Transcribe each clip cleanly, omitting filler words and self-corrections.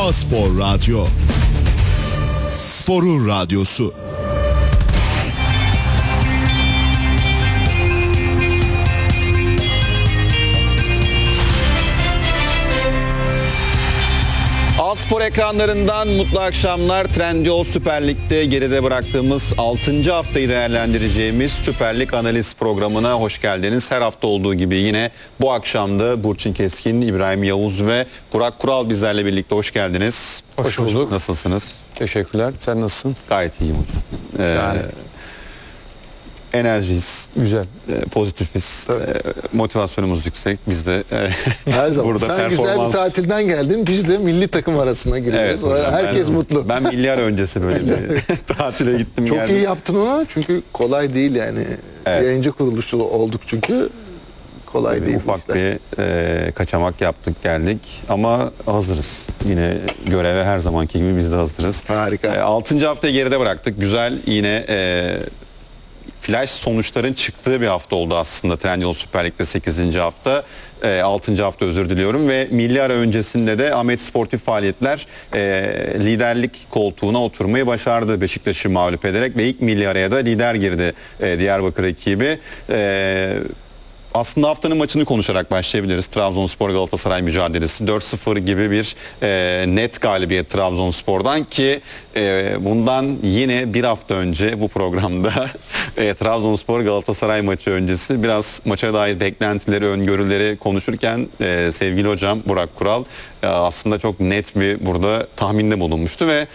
A-Spor Radyo. Sporun radyosu. A-Spor ekranlarından mutlu akşamlar. Trendyol Süper Lig'de geride bıraktığımız 6. haftayı değerlendireceğimiz Süper Lig analiz programına hoş geldiniz. Her hafta olduğu gibi yine bu akşam da Burçin Keskin, İbrahim Yavuz ve Burak Kural bizlerle birlikte hoş geldiniz. Hoş bulduk. Nasılsınız? Teşekkürler. Sen nasılsın? Gayet iyiyim hocam. Yani. Enerjiyiz. Güzel. Pozitifiz. Motivasyonumuz yüksek. Biz de her zaman. burada Sen güzel bir tatilden geldin. Biz de milli takım arasına giriyoruz. Evet hocam, herkes mutlu. Ben milyar öncesi böyle bir tatile gittim. Çok geldim. iyi yaptın onu. Çünkü kolay değil yani. Evet. Yayıncı kuruluşu olduk çünkü. Kolay değil. Ufak bir kaçamak yaptık geldik ama hazırız. Yine göreve her zamanki gibi biz de hazırız. Harika. 6. haftayı geride bıraktık. Güzel yine flash sonuçların çıktığı bir hafta oldu aslında. Trendyol Süper Lig'de 8. hafta. 6. hafta özür diliyorum ve milli ara öncesinde de Ahmet Sportif Faaliyetler liderlik koltuğuna oturmayı başardı. Beşiktaş'ı mağlup ederek ve ilk milli araya da lider girdi Diyarbakır ekibi. Aslında haftanın maçını konuşarak başlayabiliriz. Trabzonspor Galatasaray mücadelesi 4-0 gibi bir net galibiyet Trabzonspor'dan ki bundan yine bir hafta önce bu programda Trabzonspor Galatasaray maçı öncesi biraz maça dair beklentileri, öngörüleri konuşurken sevgili hocam Burak Kural aslında çok net bir burada tahminde bulunmuştu ve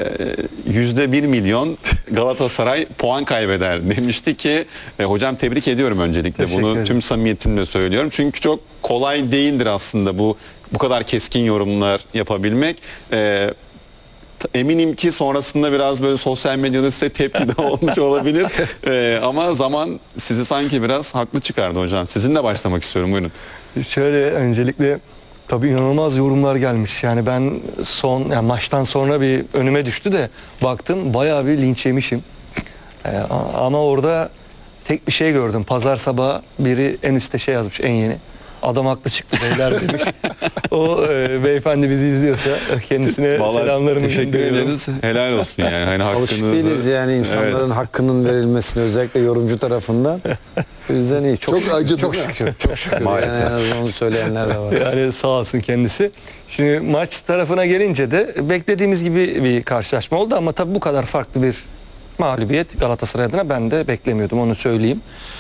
%1 milyon Galatasaray puan kaybeder demişti ki hocam tebrik ediyorum öncelikle bunu tüm samimiyetimle söylüyorum. Çünkü çok kolay değildir aslında bu kadar keskin yorumlar yapabilmek. Eminim ki sonrasında biraz böyle sosyal medyada size tepki de olmuş olabilir. Ama zaman sizi sanki biraz haklı çıkardı hocam. Sizinle başlamak istiyorum, buyurun. Şöyle öncelikle tabii inanılmaz yorumlar gelmiş. Yani ben maçtan sonra bir önüme düştü de baktım bayağı bir linç yemişim. Ama orada tek bir şey gördüm. Pazar sabahı biri en üstte şey yazmış, en yeni. Adam haklı çıktı beyler demiş. O beyefendi bizi izliyorsa kendisine vallahi selamlarımı teşekkür gönderiyorum. ederiz. Helal olsun yani. Hani Alışık değiliz yani insanların hakkının verilmesine özellikle yorumcu tarafından. O yüzden iyi. Çok acı. Çok şükür. Çok şükür. Maalesef. Yani en azından onu söyleyenler de var. Yani sağ olsun kendisi. Şimdi maç tarafına gelince de beklediğimiz gibi bir karşılaşma oldu ama tabii bu kadar farklı bir mağlubiyet Galatasaray adına ben de beklemiyordum, onu söyleyeyim.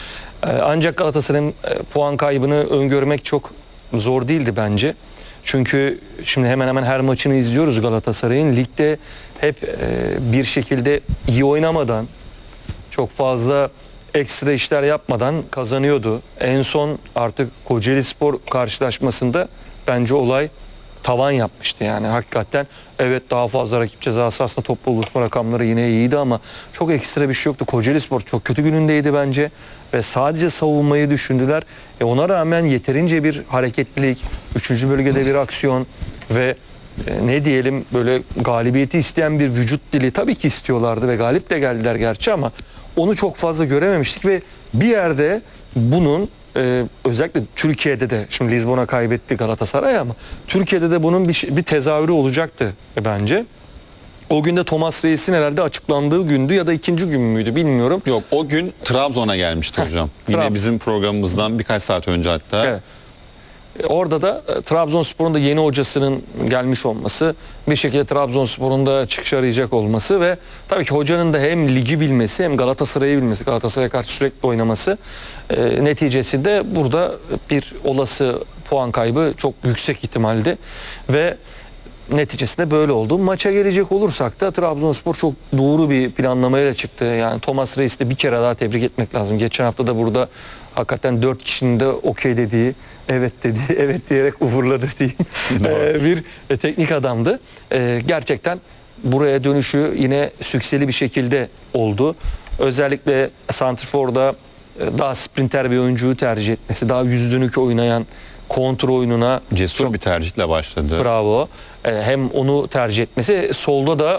Ancak Galatasaray'ın puan kaybını öngörmek çok zor değildi bence. Çünkü şimdi hemen hemen her maçını izliyoruz Galatasaray'ın. Ligde hep bir şekilde iyi oynamadan, çok fazla ekstra işler yapmadan kazanıyordu. En son artık Kocaelispor karşılaşmasında bence olay tavan yapmıştı yani hakikaten. Evet, daha fazla rakip cezası, aslında toplu buluşma rakamları yine iyiydi ama çok ekstra bir şey yoktu. Kocaelispor çok kötü günündeydi bence ve sadece savunmayı düşündüler. Ona rağmen yeterince bir hareketlilik, 3. bölgede bir aksiyon ve ne diyelim böyle galibiyeti isteyen bir vücut dili tabii ki istiyorlardı ve galip de geldiler gerçi ama onu çok fazla görememiştik ve bir yerde bunun özellikle Türkiye'de de, şimdi Lizbon'a kaybetti Galatasaray ama Türkiye'de de bunun bir tezahürü olacaktı bence. O günde Thomas Reis'in herhalde açıklandığı gündü ya da ikinci gün müydü bilmiyorum. Yok, o gün Trabzon'a gelmişti hocam. Yine bizim programımızdan birkaç saat önce hatta. Evet. Orada da Trabzonspor'un da yeni hocasının gelmiş olması, bir şekilde Trabzonspor'un da çıkış arayacak olması ve tabii ki hocanın da hem ligi bilmesi hem Galatasaray'ı bilmesi, Galatasaray'a karşı sürekli oynaması neticesinde burada bir olası puan kaybı çok yüksek ihtimaldi ve neticesinde böyle oldu. Maça gelecek olursak da Trabzonspor çok doğru bir planlamayla çıktı. Yani Thomas Reis'i de bir kere daha tebrik etmek lazım. Geçen hafta da burada hakikaten 4 kişinin de okey dediği, evet dediği, evet diyerek uğurladı diyeyim bir teknik adamdı. Gerçekten buraya dönüşü yine sükseli bir şekilde oldu. Özellikle santrforda daha sprinter bir oyuncuyu tercih etmesi, daha yüz dönük oynayan, kontra oyununa Cesur bir tercihle başladı. Bravo. Hem onu tercih etmesi, solda da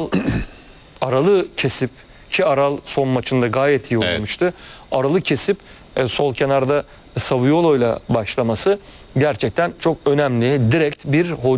Aral'ı kesip, ki Aral son maçında gayet iyi oynamıştı. Evet. Aral'ı kesip sol kenarda Saviolo'yla başlaması gerçekten çok önemli. Direkt bir